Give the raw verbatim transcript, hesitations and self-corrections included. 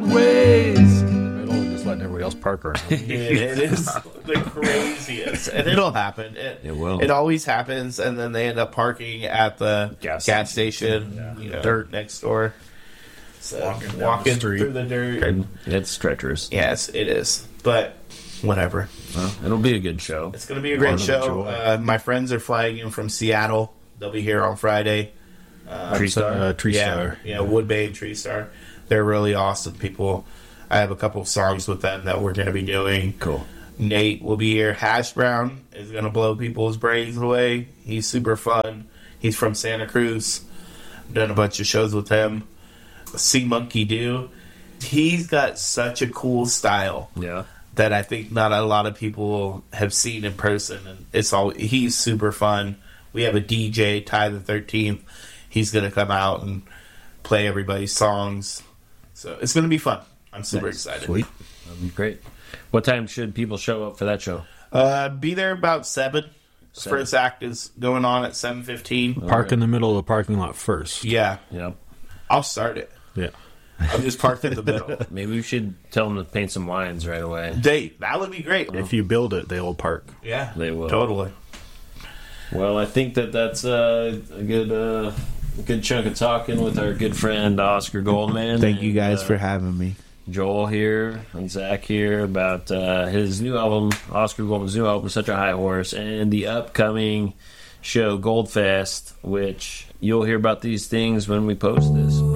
ways. Just letting everybody else park around. it, it is the craziest, and it'll happen. It, It will. It always happens, and then they end up parking at the Gas gas, station, Yeah. you know, Yeah. dirt next door. So Walking down walking the street. through the dirt. And, It's treacherous. yes, it is. But whatever. Well, it'll be a good show. It's going to be a great Part of the show. joy. Uh, my friends are flying in from Seattle. They'll be here on Friday. Tree Star. Uh, Tree yeah, Star. yeah, Wood Bay and Tree Star. They're really awesome people. I have a couple of songs with them that we're going to be doing. Cool. Nate will be here. Hash Brown is going to blow people's brains away. He's super fun. He's from Santa Cruz. Done a bunch of shows with him. See Monkey Do. He's got such a cool style Yeah. that I think not a lot of people have seen in person. And it's all he's super fun. We have a D J, Ty the thirteenth. He's going to come out and play everybody's songs. So it's going to be fun. I'm super Nice. excited. Sweet. That'll be great. What time should people show up for that show? Uh, be there about seven. Seven. First act is going on at seven fifteen. Park in the middle of the parking lot first. Yeah, Yeah. I'll start it. Yeah. I'm just parked in the middle. Maybe we should tell them to paint some lines right away. Date, that would be great. If you build it, they'll park. Yeah, They will. totally. Well, I think that that's uh, a good uh, good chunk of talking with our good friend Oscar Goldman. Thank you and, guys uh, for having me. Joel here and Zach here about uh, his new album, Oscar Goldman's new album, Such a High Horse, and the upcoming show, Goldfest, which you'll hear about these things when we post this.